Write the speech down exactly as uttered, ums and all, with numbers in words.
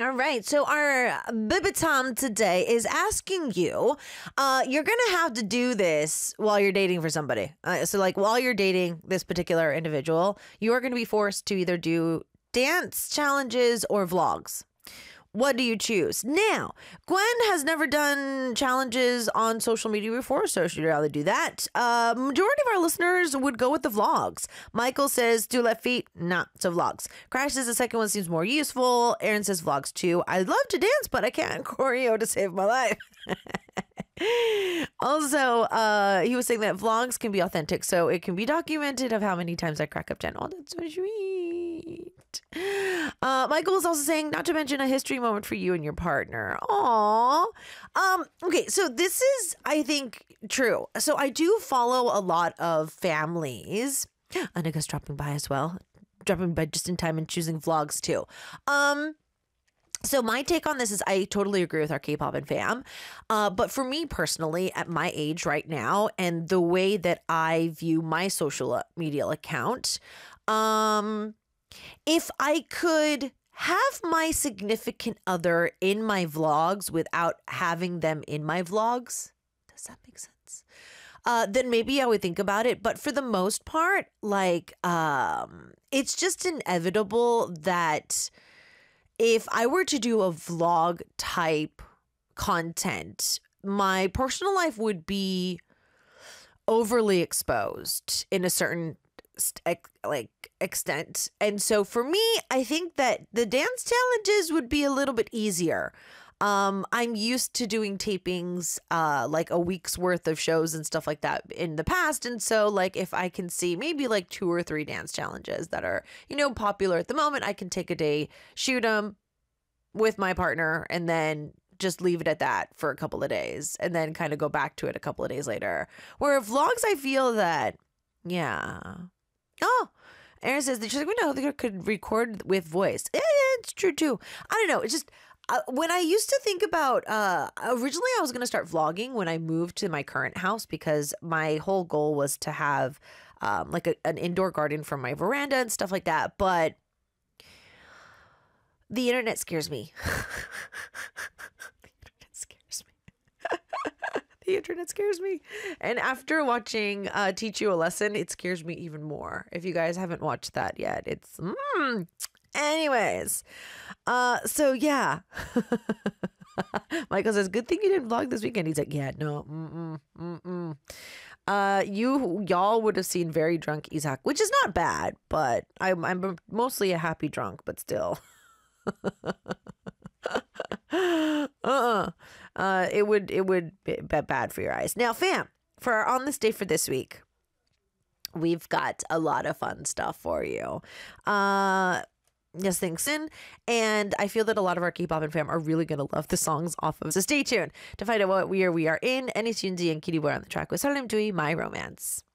All right. So our Bibitam today is asking you, uh, you're going to have to do this while you're dating for somebody. Uh, so like while you're dating this particular individual, you are going to be forced to either do dance challenges or vlogs. What do you choose? Now, Gwen has never done challenges on social media before, so she'd rather do that. Uh, majority of our listeners would go with the vlogs. Michael says, do left feet, not so vlogs. Crash says the second one seems more useful. Aaron says vlogs too. I love to dance, but I can't choreo to save my life. Also, uh, he was saying that vlogs can be authentic, so it can be documented of how many times I crack up ten. Oh, that's so sweet. Uh, Michael was also saying, not to mention a history moment for you and your partner. Aww. Um, okay, so this is, I think, true. So I do follow a lot of families. Anika's dropping by as well. Dropping by just in time and choosing vlogs too. Um... So my take on this is I totally agree with our K-pop and fam. Uh, but for me personally, at my age right now, and the way that I view my social media account, um, if I could have my significant other in my vlogs without having them in my vlogs, does that make sense? Uh, then maybe I would think about it. But for the most part, like, um, it's just inevitable that if I were to do a vlog type content, my personal life would be overly exposed in a certain st- like extent. And so for me, I think that the dance challenges would be a little bit easier. Um, I'm used to doing tapings, uh, like a week's worth of shows and stuff like that in the past. And so like, if I can see maybe like two or three dance challenges that are, you know, popular at the moment, I can take a day, shoot them with my partner, and then just leave it at that for a couple of days and then kind of go back to it a couple of days later. Where vlogs, I feel that, yeah. Oh, Aaron says that she's like, we know they could record with voice. Yeah, yeah, it's true too. I don't know. It's just, Uh, when I used to think about, uh, originally I was going to start vlogging when I moved to my current house because my whole goal was to have um, like a, an indoor garden for my veranda and stuff like that. But the internet scares me. The internet scares me. The internet scares me. And after watching uh, Teach You a Lesson, it scares me even more. If you guys haven't watched that yet, it's... Mm, anyways, uh, so yeah. Michael says, good thing you didn't vlog this weekend. He's like, yeah, no, mm-mm, mm-mm. Uh, you, y'all would have seen very drunk Isaac, which is not bad, but I'm, I'm mostly a happy drunk, but still. uh-uh. Uh, it would, it would be bad for your eyes. Now, fam, for our On This Day for this week, we've got a lot of fun stuff for you. Uh, Yes, thanks. In and I feel that a lot of our K-pop and fam are really going to love the songs off of. So stay tuned to find out what year we are in. Any Sunzi and Kitty Boy on the track with Salim Dui, My Romance.